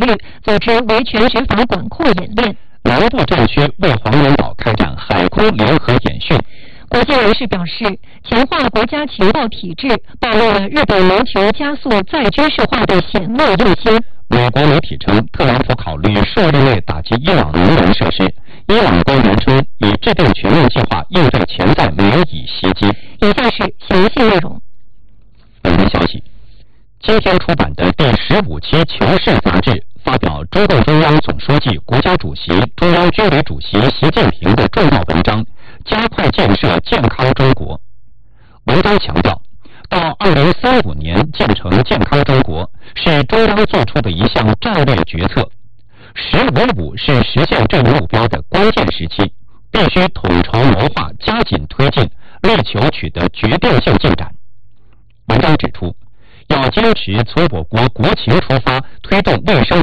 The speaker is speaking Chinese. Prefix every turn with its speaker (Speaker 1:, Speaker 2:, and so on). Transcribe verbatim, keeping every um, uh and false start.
Speaker 1: 日组织维权执法管控演练。
Speaker 2: 南部战区为黄岩岛开展海空联合演训。
Speaker 1: 国际人士表示，强化国家情报体制暴露了日本谋求加速再军事化的险恶用心。
Speaker 2: 美国媒体称，特朗普考虑数日内打击伊朗能源设施。伊朗官员称，已制定全面计划应对潜在美以袭击。
Speaker 1: 以下是详细内容。
Speaker 2: 本节消息，今天出版的第十五期《求是》杂志发表中共中央总书记、国家主席、中央军委主席习近平的重要文章《加快建设健康中国》。文章强调，到二零三五年建成健康中国是中央做出的一项战略决策。十五五是实现这一目标的关键时期，必须统筹谋划，加紧推进，力求取得决定性进展。文章指出，要坚持从我国国情出发，推动卫生